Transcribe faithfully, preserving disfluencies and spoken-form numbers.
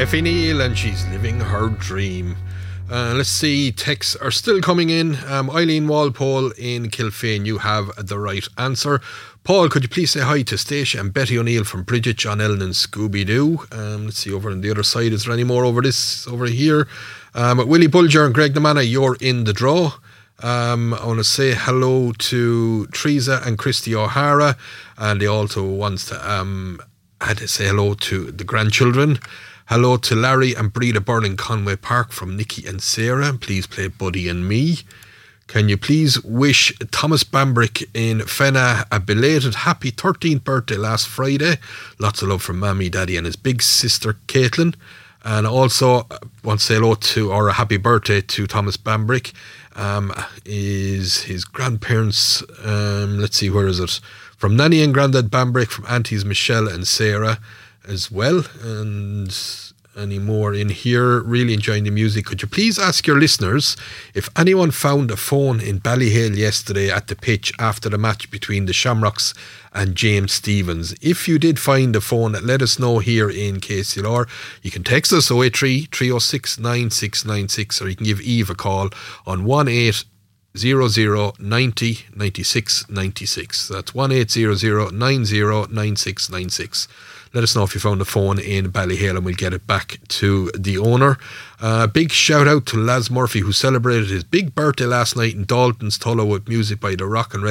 Effie Neal, and she's living her dream. Uh, let's see, texts are still coming in. Um, Eileen Walpole in Kilfane, you have the right answer. Paul, could you please say hi to Stacia and Betty O'Neill from Bridget, John Ellen and Scooby-Doo? Um, let's see, over on the other side, is there any more over this, over here? Um, Willie Bulger and Greg Namana, you're in the draw. Um, I want to say hello to Teresa and Christy O'Hara, and they also wants to um, had to say hello to the grandchildren. Hello to Larry and Breda Byrne in Conway Park from Nikki and Sarah. Please play Buddy and Me. Can you please wish Thomas Bambrick in Fenna a belated happy thirteenth birthday last Friday? Lots of love from Mammy, Daddy and his big sister Caitlin. And also want to say hello to, or a happy birthday to Thomas Bambrick. Um, is his grandparents, um, let's see, where is it? From Nanny and Grandad Bambrick, from Aunties Michelle and Sarah as well. And any more in here? Really enjoying the music. Could you please ask your listeners if anyone found a phone in Ballyhale yesterday at the pitch after the match between the Shamrocks and James Stephens? If you did find a phone, let us know here in K C L R. You can text us oh eight three, three oh six, nine six nine six, or you can give Eve a call on one eight hundred, ninety, ninety-six, ninety-six. That's one eight hundred, ninety, ninety-six ninety-six. Let us know if you found a phone in Ballyhale and we'll get it back to the owner. Uh, big shout out to Laz Murphy, who celebrated his big birthday last night in Dalton's Tullow with music by the Rock and Roll